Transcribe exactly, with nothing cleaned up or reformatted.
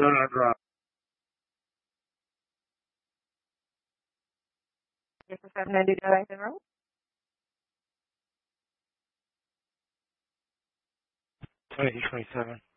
Sonar drop. This is seven ninety Darlington Road. twenty twenty-seven.